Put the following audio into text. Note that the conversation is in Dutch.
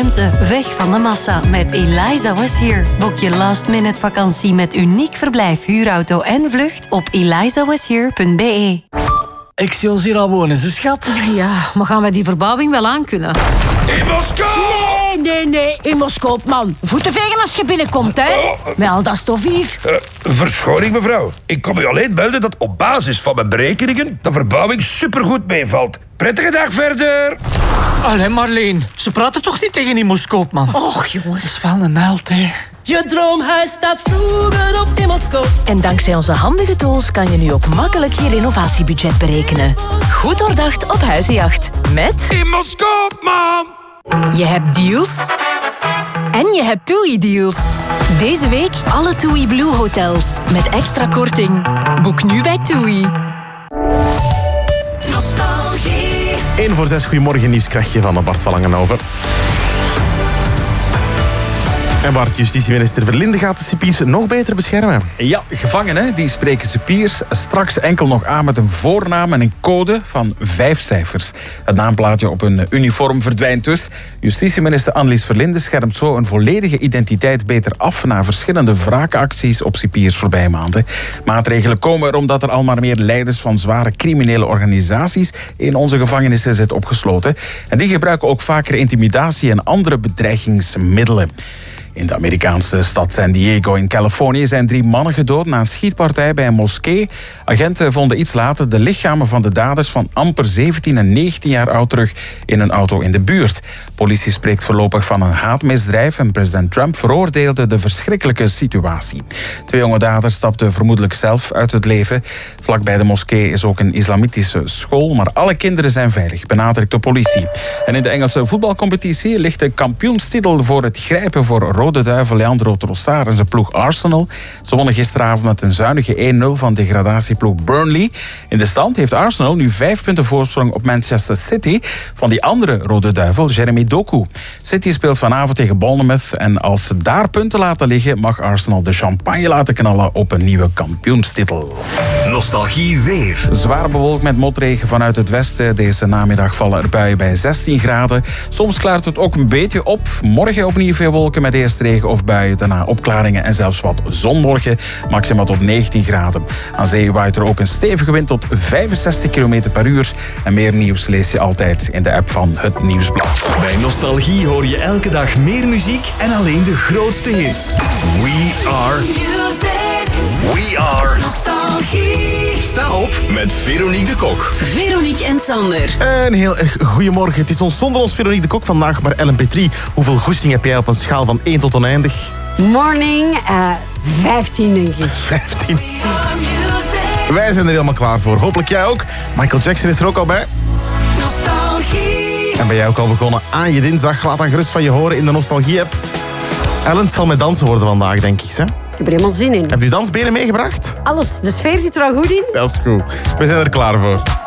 ruimte, weg van de massa met Eliza Was Here. Boek je last-minute vakantie met uniek verblijf, huurauto en vlucht op elizawashere.be. Ik zie ons hier al wonen, ze schat. Ja, maar gaan wij die verbouwing wel aankunnen? Immoscoop! Nee, Immoscoop, man. Voeten vegen als je binnenkomt, hè. Met al dat stof hier. Verschoning, mevrouw. Ik kom u alleen melden dat op basis van mijn berekeningen de verbouwing supergoed meevalt. Prettige dag verder. Allee, Marleen, ze praten toch niet tegen Immoscoop, man? Och, jongens. Dat is wel een held, hè. Je droomhuis staat vroeger op Immoscoop. En dankzij onze handige tools kan je nu ook makkelijk je renovatiebudget berekenen. Goed doordacht op Huizenjacht. Met Immoscoop, man. Je hebt deals en je hebt TUI-deals. Deze week alle TUI Blue hotels met extra korting. Boek nu bij TUI. Nostalgie. 1 voor 6, goedemorgen, nieuwskrachtje van Bart van Langenhoven. En Bart, justitieminister Verlinde gaat de cipiers nog beter beschermen. Ja, gevangenen die spreken cipiers straks enkel nog aan met een voornaam en een code van 5 cijfers. Het naamplaatje op een uniform verdwijnt dus. Justitieminister Annelies Verlinde schermt zo een volledige identiteit beter af na verschillende wraakacties op cipiers voorbije maanden. Maatregelen komen er omdat er al maar meer leiders van zware criminele organisaties in onze gevangenissen zitten opgesloten. En die gebruiken ook vaker intimidatie en andere bedreigingsmiddelen. In de Amerikaanse stad San Diego in Californië zijn 3 mannen gedood na een schietpartij bij een moskee. Agenten vonden iets later de lichamen van de daders van amper 17 en 19 jaar oud terug in een auto in de buurt. Politie spreekt voorlopig van een haatmisdrijf en president Trump veroordeelde de verschrikkelijke situatie. 2 jonge daders stapten vermoedelijk zelf uit het leven. Vlakbij de moskee is ook een islamitische school, maar alle kinderen zijn veilig, benadrukt de politie. En in de Engelse voetbalcompetitie ligt de kampioenstitel voor het grijpen voor Rode Duivel Leandro Trossard en zijn ploeg Arsenal. Ze wonnen gisteravond met een zuinige 1-0 van degradatieploeg Burnley. In de stand heeft Arsenal nu 5 punten voorsprong op Manchester City van die andere Rode Duivel, Jeremy Doku. City speelt vanavond tegen Bournemouth en als ze daar punten laten liggen mag Arsenal de champagne laten knallen op een nieuwe kampioenstitel. Nostalgie weer. Zwaar bewolkt met motregen vanuit het westen. Deze namiddag vallen er buien bij 16 graden. Soms klaart het ook een beetje op. Morgen opnieuw veel wolken met eerst regen of buien. Daarna opklaringen en zelfs wat zonmorgen. Maximaal tot 19 graden. Aan zee waait er ook een stevige wind tot 65 km per uur. En meer nieuws lees je altijd in de app van Het Nieuwsblad. Bij Nostalgie hoor je elke dag meer muziek en alleen de grootste hits. We are Music. We are Nostalgie. Sta op met Veronique de Kok. Veronique en Sander. Een heel goedemorgen. Het is ons zonder ons Veronique de Kok vandaag, maar Ellen Petrie, hoeveel goesting heb jij op een schaal van 1 tot oneindig? Morning, 15 denk ik. 15. Wij zijn er helemaal klaar voor. Hopelijk jij ook. Michael Jackson is er ook al bij. Nostalgie. En ben jij ook al begonnen aan je dinsdag? Laat dan gerust van je horen in de Nostalgie-app. Ellen, het zal met dansen worden vandaag, denk ik. Hè? Ik heb er helemaal zin in. Heb je dansbenen meegebracht? Alles, de sfeer zit er al goed in. Dat is goed. We zijn er klaar voor.